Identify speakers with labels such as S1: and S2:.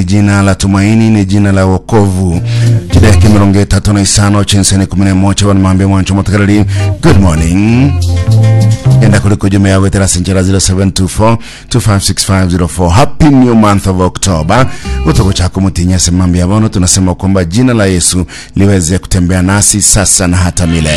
S1: jina la tumaini, ni jina la wokovu. Jida kimeronge 3 chinsene 11 wanamwambia mwancho matakarali good morning. Yenda kuliko jume ya wetera sinjara 0724-256504. Happy new month of October. Utoko chako mutinya semambi ya bono. Tunasema kwamba jina la Yesu liweze kutembea nasi sasa na hata milele.